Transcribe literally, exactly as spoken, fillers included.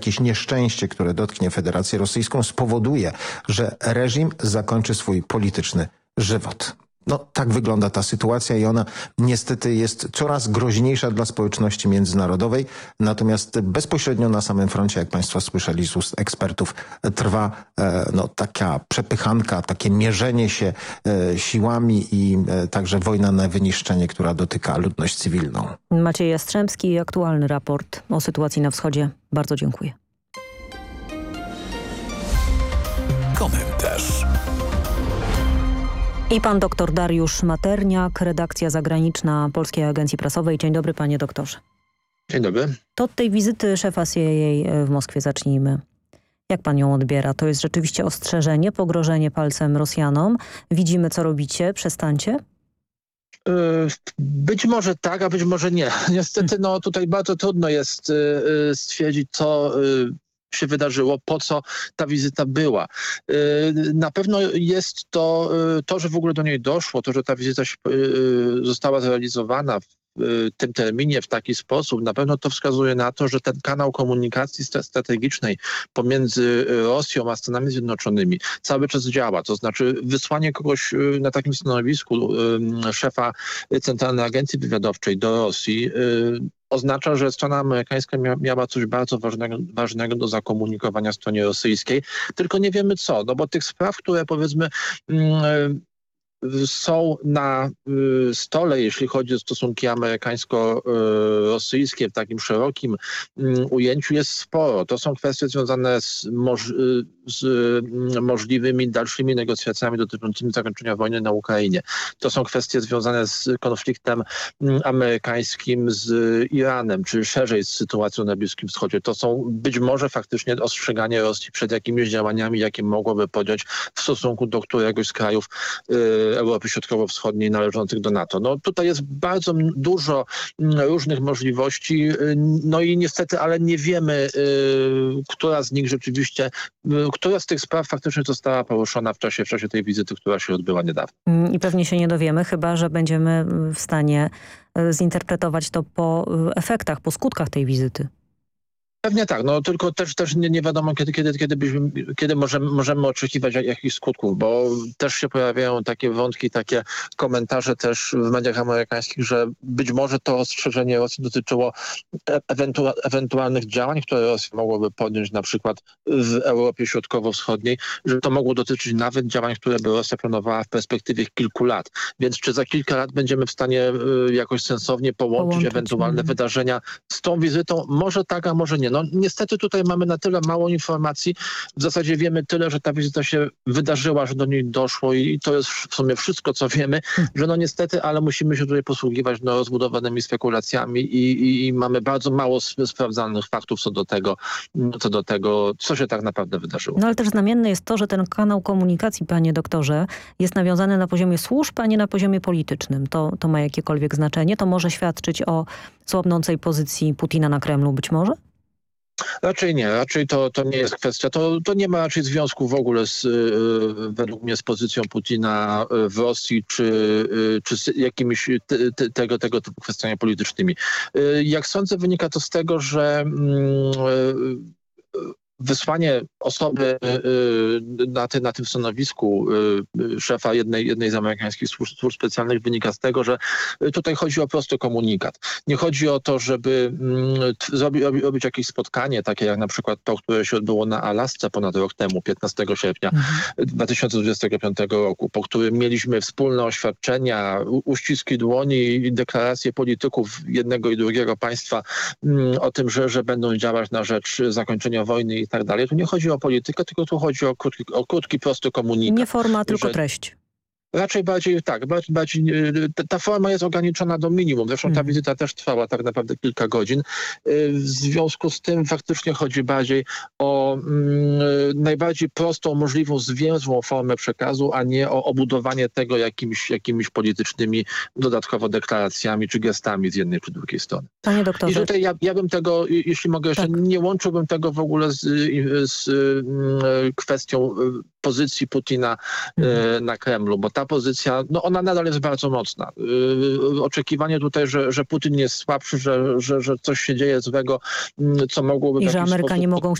jakieś nieszczęście, które dotknie Federację Rosyjską, spowoduje, że reżim zakończy swój polityczny żywot. No tak wygląda ta sytuacja i ona niestety jest coraz groźniejsza dla społeczności międzynarodowej. Natomiast bezpośrednio na samym froncie, jak Państwo słyszeli z ust ekspertów, trwa e, no, taka przepychanka, takie mierzenie się e, siłami i e, także wojna na wyniszczenie, która dotyka ludność cywilną. Maciej Jastrzębski, aktualny raport o sytuacji na wschodzie. Bardzo dziękuję. Komentarz. I pan doktor Dariusz Materniak, redakcja zagraniczna Polskiej Agencji Prasowej. Dzień dobry, panie doktorze. Dzień dobry. To od tej wizyty szefa C I A w Moskwie zacznijmy. Jak pan ją odbiera? To jest rzeczywiście ostrzeżenie, pogrożenie palcem Rosjanom? Widzimy, co robicie, przestańcie? Być może tak, a być może nie. Niestety no, tutaj bardzo trudno jest stwierdzić, co się wydarzyło, po co ta wizyta była. Na pewno jest to, to, że w ogóle do niej doszło, to, że ta wizyta została zrealizowana w tym terminie w taki sposób, na pewno to wskazuje na to, że ten kanał komunikacji strategicznej pomiędzy Rosją a Stanami Zjednoczonymi cały czas działa. To znaczy wysłanie kogoś na takim stanowisku szefa Centralnej Agencji Wywiadowczej do Rosji oznacza, że strona amerykańska mia miała coś bardzo ważnego, ważnego do zakomunikowania stronie rosyjskiej, tylko nie wiemy co, no bo tych spraw, które powiedzmy mm, są na y, stole, jeśli chodzi o stosunki amerykańsko-rosyjskie w takim szerokim y, ujęciu, jest sporo. To są kwestie związane z, moż z y, możliwymi dalszymi negocjacjami dotyczącymi zakończenia wojny na Ukrainie. To są kwestie związane z konfliktem y, amerykańskim z Iranem, czy szerzej z sytuacją na Bliskim Wschodzie. To są być może faktycznie ostrzeganie Rosji przed jakimiś działaniami, jakie mogłoby podjąć w stosunku do któregoś z krajów y, Europy Środkowo-Wschodniej należących do NATO. No tutaj jest bardzo dużo różnych możliwości, no i niestety, ale nie wiemy, y, która z nich rzeczywiście, y, która z tych spraw faktycznie została poruszona w czasie, w czasie tej wizyty, która się odbyła niedawno. I pewnie się nie dowiemy, chyba że będziemy w stanie zinterpretować to po efektach, po skutkach tej wizyty. Pewnie tak, no tylko też, też nie, nie wiadomo, kiedy, kiedy, kiedy, byśmy, kiedy możemy, możemy oczekiwać jakichś skutków, bo też się pojawiają takie wątki, takie komentarze też w mediach amerykańskich, że być może to ostrzeżenie Rosji dotyczyło ewentu ewentualnych działań, które Rosja mogłaby podjąć na przykład w Europie Środkowo-Wschodniej, że to mogło dotyczyć nawet działań, które by Rosja planowała w perspektywie kilku lat. Więc czy za kilka lat będziemy w stanie y, jakoś sensownie połączyć, połączyć ewentualne wydarzenia z tą wizytą? Może tak, a może nie. No niestety tutaj mamy na tyle mało informacji. W zasadzie wiemy tyle, że ta wizyta się wydarzyła, że do niej doszło i to jest w sumie wszystko, co wiemy, że no niestety, ale musimy się tutaj posługiwać no, rozbudowanymi spekulacjami i, i, i mamy bardzo mało sprawdzanych faktów co do tego, co do tego, co się tak naprawdę wydarzyło. No ale też znamienne jest to, że ten kanał komunikacji, panie doktorze, jest nawiązany na poziomie służb, a nie na poziomie politycznym. To, to ma jakiekolwiek znaczenie? To może świadczyć o słabnącej pozycji Putina na Kremlu być może? Raczej nie, raczej to, to nie jest kwestia, to, to nie ma raczej związku w ogóle z, yy, według mnie z pozycją Putina w Rosji czy, yy, czy z jakimiś te, te, tego, tego typu kwestiami politycznymi. Yy, jak sądzę, wynika to z tego, że yy, wysłanie osoby y, na, ty, na tym stanowisku y, szefa jednej, jednej z amerykańskich służb, służb specjalnych wynika z tego, że tutaj chodzi o prosty komunikat. Nie chodzi o to, żeby y, zrobi, robi, robić jakieś spotkanie, takie jak na przykład to, które się odbyło na Alasce ponad rok temu, piętnastego sierpnia mhm. dwa tysiące dwudziestego piątego roku, po którym mieliśmy wspólne oświadczenia, uściski dłoni i deklaracje polityków jednego i drugiego państwa y, o tym, że, że będą działać na rzecz zakończenia wojny i tak dalej. Tu nie chodzi o politykę, tylko tu chodzi o krótki, o krótki prosty komunikat. Nie forma, tylko że... treść. Raczej bardziej tak, bardziej, bardziej, ta forma jest ograniczona do minimum. Zresztą ta wizyta też trwała tak naprawdę kilka godzin. W związku z tym faktycznie chodzi bardziej o mm, najbardziej prostą, możliwą, zwięzłą formę przekazu, a nie o obudowanie tego jakimiś, jakimiś politycznymi dodatkowo deklaracjami czy gestami z jednej czy drugiej strony. Panie doktorze. I tutaj ja, ja bym tego, jeśli mogę jeszcze, tak. nie łączyłbym tego w ogóle z, z, z kwestią pozycji Putina mhm. na Kremlu, bo ta pozycja, no ona nadal jest bardzo mocna. Yy, oczekiwanie tutaj, że, że Putin jest słabszy, że, że, że coś się dzieje złego, co mogłoby... I że Amerykanie mogą